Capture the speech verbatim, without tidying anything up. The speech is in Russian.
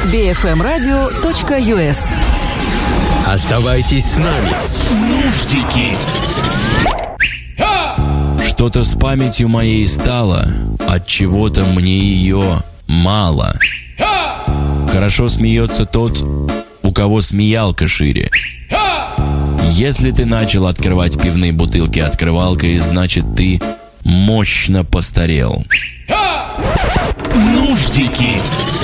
би эф эм радио точка ю эс. Оставайтесь с нами. Нуждики. Что-то с памятью моей стало, от чего-то мне ее мало. Хорошо смеется тот, у кого смеялка шире. Если ты начал открывать пивные бутылки открывалкой, значит ты мощно постарел. Нуждики.